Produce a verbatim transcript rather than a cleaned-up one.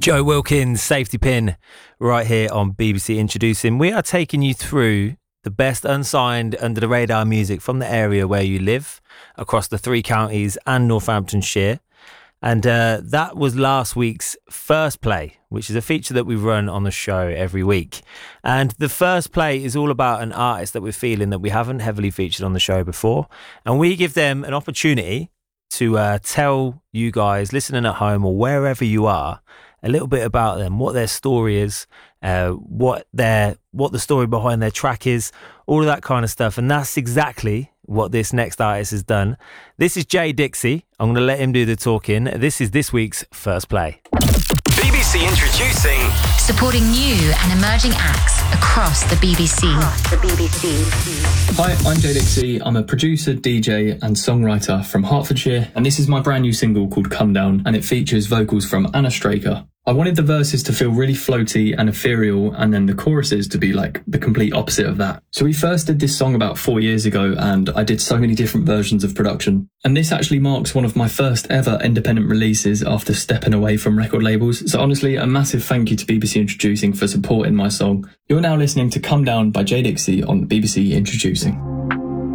Joe Wilkins, Safety Pin, right here on B B C Introducing. We are taking you through the best unsigned, under-the-radar music from the area where you live, across the three counties and Northamptonshire. And uh, that was last week's First Play, which is a feature that we run on the show every week. And the First Play is all about an artist that we're feeling that we haven't heavily featured on the show before. And we give them an opportunity to uh, tell you guys listening at home or wherever you are a little bit about them, what their story is, uh, what their what the story behind their track is, all of that kind of stuff. And that's exactly what this next artist has done. This is Jay Dixie. I'm going to let him do the talking. This is this week's First Play. B B C Introducing. Supporting new and emerging acts across the B B C. Across the B B C. Hi, I'm Jay Dixie. I'm a producer, D J and songwriter from Hertfordshire, and this is my brand new single called Come Down, and it features vocals from Anna Straker. I wanted the verses to feel really floaty and ethereal, and then the choruses to be like the complete opposite of that. So we first did this song about four years ago, and I did so many different versions of production. And this actually marks one of my first ever independent releases after stepping away from record labels. So honestly, a massive thank you to B B C Introducing for supporting my song. You're now listening to Come Down by Jay Dixie on B B C Introducing.